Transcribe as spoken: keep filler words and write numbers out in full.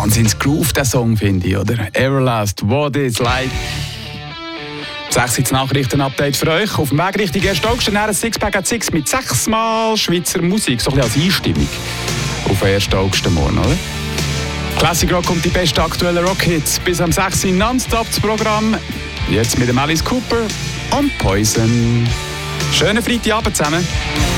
Wahnsinns-Groove, der Song, finde ich, oder? Everlast, What is Life. sechs Nachrichten-Update für euch. Auf dem Weg Richtung ersten August ein Sixpack at Six mit sechsmal Schweizer Musik. So ein bisschen als Einstimmung auf den ersten August morgen, oder? Classic Rock und die besten aktuellen Rockhits. Bis am sechs Uhr nonstop das Programm. Jetzt mit dem Alice Cooper und Poison. Schönen Freitagabend zusammen.